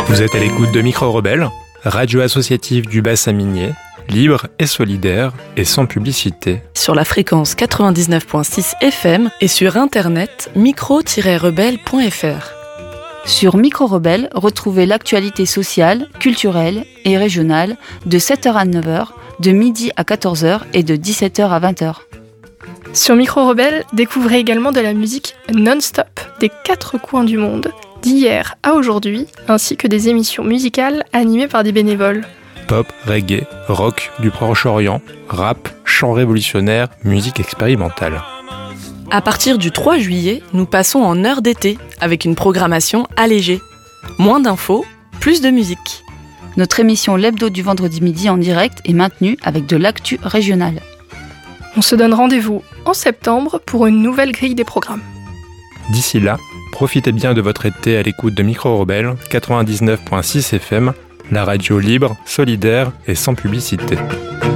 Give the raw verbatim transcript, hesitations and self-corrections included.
Vous êtes à l'écoute de Micro Rebelle, radio associative du bassin minier, libre et solidaire et sans publicité. Sur la fréquence quatre-vingt-dix-neuf virgule six F M et sur internet micro tiret rebelle point f r. Sur Micro Rebelle, retrouvez l'actualité sociale, culturelle et régionale de sept heures à neuf heures, de midi à quatorze heures et de dix-sept heures à vingt heures. Sur Micro Rebelle, découvrez également de la musique non-stop des quatre coins du monde, d'hier à aujourd'hui, ainsi que des émissions musicales animées par des bénévoles. Pop, reggae, rock du Proche-Orient, rap, chant révolutionnaire, musique expérimentale. À partir du trois juillet, nous passons en heure d'été avec une programmation allégée. Moins d'infos, plus de musique. Notre émission L'Hebdo du vendredi midi en direct est maintenue avec de l'actu régionale. On se donne rendez-vous en septembre pour une nouvelle grille des programmes. D'ici là, profitez bien de votre été à l'écoute de Micro Rebelle quatre-vingt-dix-neuf virgule six F M, la radio libre, solidaire et sans publicité.